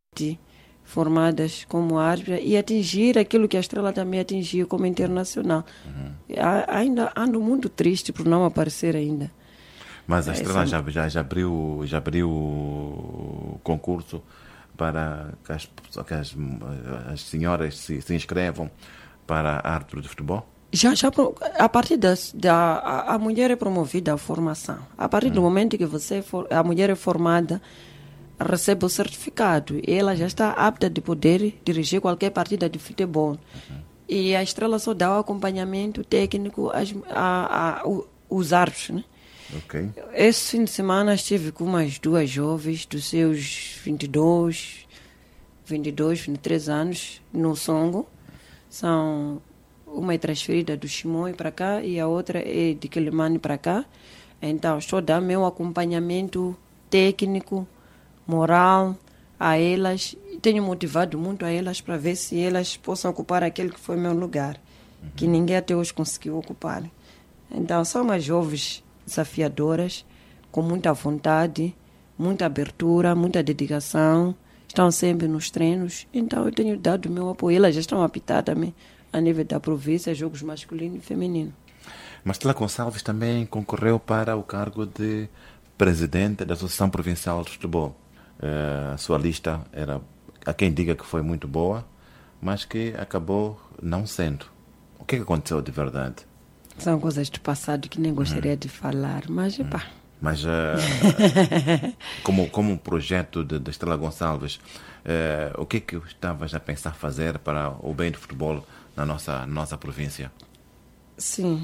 formadas como árbitra e atingir aquilo que a Estrela também atingiu como internacional. Ainda ando muito triste por não aparecer ainda. Mas a Estrela já abriu o concurso para que as senhoras se inscrevam para árbitro de futebol? Já, a partir a mulher é promovida à formação. A partir do momento que a mulher é formada, recebe o certificado. Ela já está apta de poder dirigir qualquer partida de futebol. E a Estrela só dá o acompanhamento técnico aos árbitros, né? Okay. Esse fim de semana estive com umas 2 jovens dos seus 22, 23 anos no Songo. Uma é transferida do Chimoio para cá e a outra é de Quelimane para cá. Então, estou dando meu acompanhamento técnico, moral a elas. Tenho motivado muito a elas para ver se elas possam ocupar aquele que foi meu lugar, que ninguém até hoje conseguiu ocupar. Então, são umas jovens desafiadoras, com muita vontade, muita abertura, muita dedicação. Estão sempre nos treinos. Então, eu tenho dado o meu apoio. Elas já estão a apitar também a nível da província, jogos masculino e feminino. Marcela Gonçalves também concorreu para o cargo de presidente da Associação Provincial de Futebol. A sua lista era, há quem diga que foi muito boa, mas que acabou não sendo. O que aconteceu de verdade? São coisas do passado que nem gostaria de falar, mas pá. Mas como um projeto da Estrela Gonçalves, o que estavas a pensar fazer para o bem do futebol na nossa província? Sim.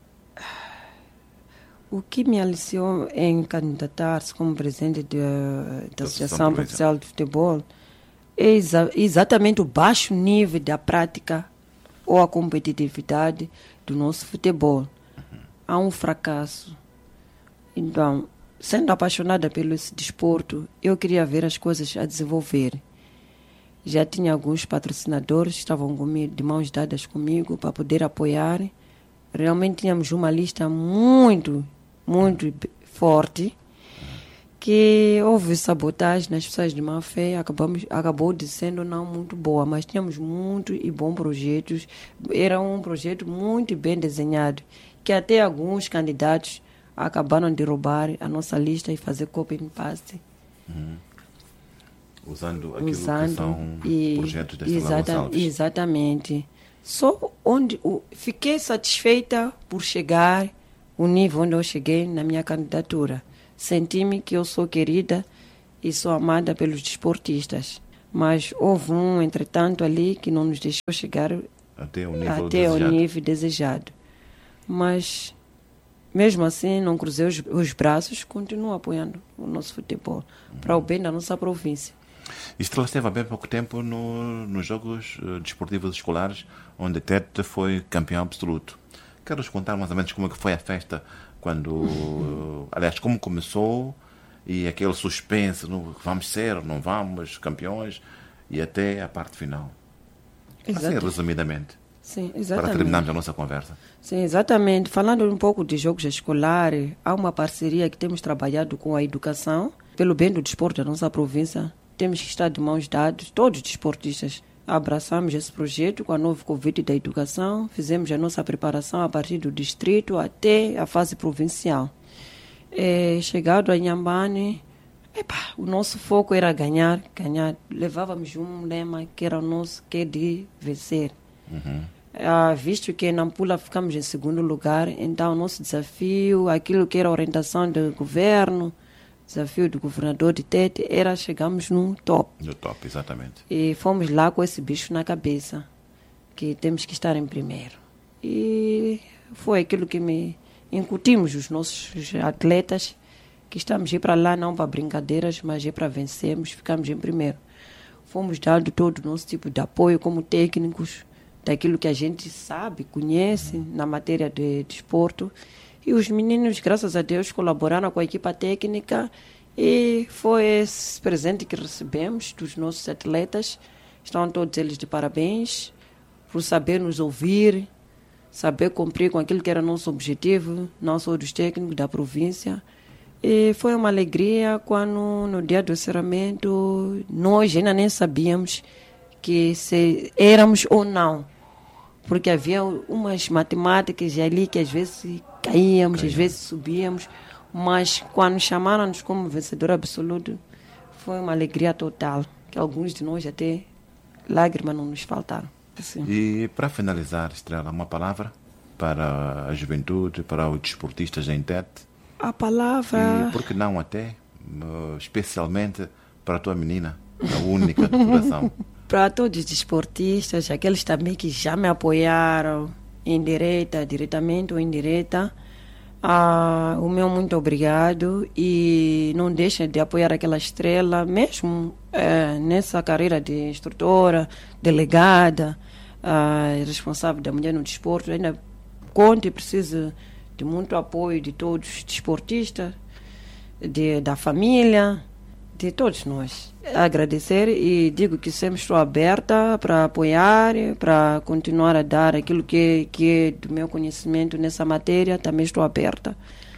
O que me aliciou em candidatar-se como presidente da Associação Provincial de Futebol é exatamente o baixo nível da prática ou a competitividade do nosso futebol. Há um fracasso. Então, sendo apaixonada pelo esse desporto, eu queria ver as coisas a desenvolver. Já tinha alguns patrocinadores que estavam comigo, de mãos dadas comigo para poder apoiar. Realmente tínhamos uma lista muito forte, que houve sabotagem nas pessoas de má fé, acabou de sendo não muito boa, mas tínhamos muito e bons projetos. Era um projeto muito bem desenhado, que até alguns candidatos acabaram de roubar a nossa lista e fazer copy and paste. Usando aquilo que são projetos da Estrela Gonçalves. Exatamente. Só onde fiquei satisfeita por chegar o nível onde eu cheguei na minha candidatura. Senti-me que eu sou querida e sou amada pelos desportistas. Mas houve entretanto, ali que não nos deixou chegar até o nível desejado. Mas, mesmo assim, não cruzei os braços, continuo apoiando o nosso futebol para o bem da nossa província. Estrela esteve há bem pouco tempo nos Jogos Desportivos Escolares, onde Tete foi campeão absoluto. Queres contar mais ou menos como é que foi a festa, aliás, como começou e aquele suspense, vamos ser, não vamos, campeões, e até a parte final? Exato. Assim, resumidamente. Sim, exatamente. Para terminarmos a nossa conversa. Sim, exatamente. Falando um pouco de jogos escolares, há uma parceria que temos trabalhado com a educação, pelo bem do desporto da nossa província. Temos que estar de mãos dadas, todos os desportistas. Abraçamos esse projeto com a novo convite da educação, fizemos a nossa preparação a partir do distrito até a fase provincial. Chegado a Inhambane, o nosso foco era ganhar. Levávamos um lema que era o nosso, que é de vencer. Visto que em Nampula ficamos em segundo lugar, então o nosso desafio, aquilo que era a orientação do governo, desafio do governador de Tete, era chegarmos no top. No top, exatamente. E fomos lá com esse bicho na cabeça, que temos que estar em primeiro. E foi aquilo que incutimos os nossos atletas, que estamos a ir para lá não para brincadeiras, mas para vencermos, ficamos em primeiro. Fomos dando todo o nosso tipo de apoio como técnicos, daquilo que a gente sabe, conhece na matéria de desporto. E os meninos, graças a Deus, colaboraram com a equipa técnica e foi esse presente que recebemos dos nossos atletas. Estão todos eles de parabéns por saber nos ouvir, saber cumprir com aquilo que era nosso objetivo, não só dos técnicos da província. E foi uma alegria quando, no dia do encerramento, nós ainda nem sabíamos que se éramos ou não. Porque havia umas matemáticas ali que às vezes caíamos, às vezes subíamos, mas quando chamaram-nos como vencedor absoluto, foi uma alegria total, que alguns de nós até lágrimas não nos faltaram. Assim. E para finalizar, Estrela, uma palavra para a juventude, para os desportistas em Tete? A palavra... E por que não até, especialmente para a tua menina, a única do coração? Para todos os desportistas, aqueles também que já me apoiaram, diretamente ou indireta, o meu muito obrigado, e não deixem de apoiar aquela Estrela, mesmo nessa carreira de instrutora, delegada, responsável da mulher no desporto. Ainda conto e preciso de muito apoio de todos os desportistas, da família, de todos nós. Agradecer, e digo que sempre estou aberta para apoiar, para continuar a dar aquilo que é do meu conhecimento nessa matéria. Também estou aberta.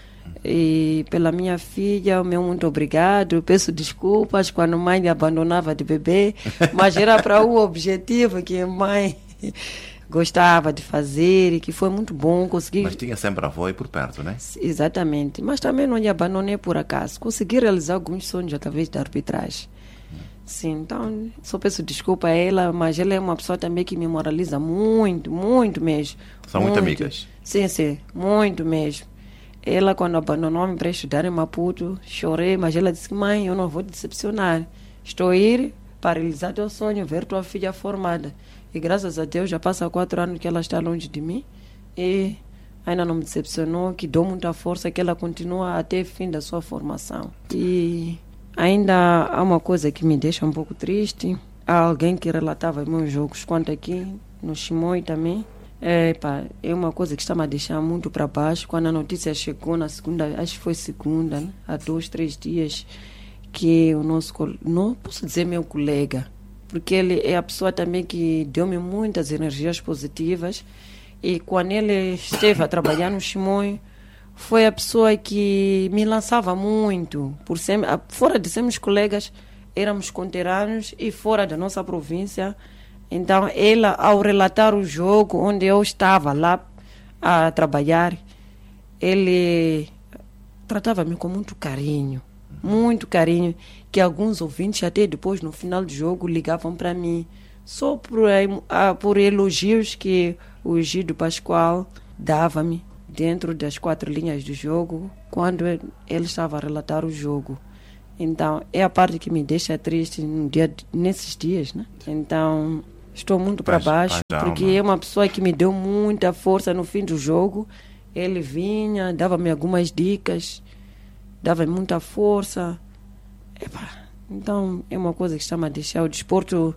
E pela minha filha, o meu muito obrigado. Peço desculpas quando a mãe me abandonava de bebê, mas era para o objetivo que a mãe gostava de fazer e que foi muito bom conseguir. Mas tinha sempre a avó aí por perto, né? Exatamente. Mas também não lhe abandonei por acaso. Consegui realizar alguns sonhos através da arbitragem. Sim, então só peço desculpa a ela, mas ela é uma pessoa também que me moraliza muito, muito mesmo. São muito amigas? Sim, muito mesmo. Ela, quando abandonou-me para estudar em Maputo, chorei, mas ela disse: mãe, eu não vou te decepcionar. Estou a ir para realizar teu sonho, ver tua filha formada. E graças a Deus já passa 4 anos que ela está longe de mim e ainda não me decepcionou, que dou muita força que ela continua até o fim da sua formação. E ainda há uma coisa que me deixa um pouco triste. Há alguém que relatava meus jogos, quanto aqui no Chimoio também. É uma coisa que está-me a deixar muito para baixo. Quando a notícia chegou na segunda, acho que foi segunda, né? Há 2, 3 dias, que o nosso, não posso dizer meu colega, porque ele é a pessoa também que deu-me muitas energias positivas, e quando ele esteve a trabalhar no Chimoio, foi a pessoa que me lançava muito, fora de sermos colegas, éramos conterrâneos e fora da nossa província. Então, ela, ao relatar o jogo onde eu estava lá a trabalhar, ele tratava-me com muito carinho, que alguns ouvintes até depois, no final do jogo, ligavam para mim, só por elogios que o Gido Pascoal dava-me dentro das 4 linhas do jogo, quando ele estava a relatar o jogo. Então, é a parte que me deixa triste nesses dias, né? Então, estou muito para baixo, porque é uma pessoa que me deu muita força no fim do jogo. Ele vinha, dava-me algumas dicas, dava-me muita força. Então, é uma coisa que está-me a deixar. O desporto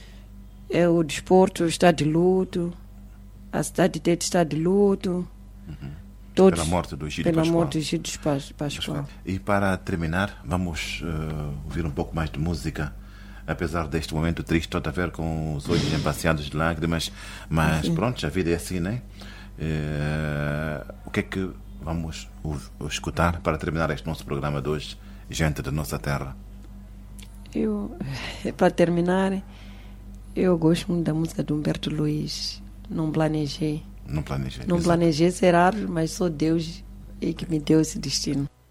está de luto, a cidade de Tete está de luto. Todos, pela morte do Gido Pascoal. Pela morte do Gido Pascoal. E para terminar, vamos ouvir um pouco mais de música. Apesar deste momento triste, todo a ver com os olhos embaciados de lágrimas, mas pronto, a vida é assim, né? O que é que vamos escutar para terminar este nosso programa de hoje, Gente da Nossa Terra? Para terminar, eu gosto muito da música de Humberto Luiz. Não planejei. Não planejei. Não planejei ser árvore, mas só Deus é que me deu esse destino.